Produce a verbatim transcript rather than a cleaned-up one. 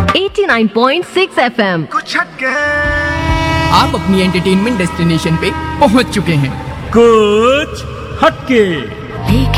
नवासी पॉइंट छह एफएम। कुछ हटके आप अपनी एंटरटेनमेंट डेस्टिनेशन पे पहुंच चुके हैं। कुछ हटके। देख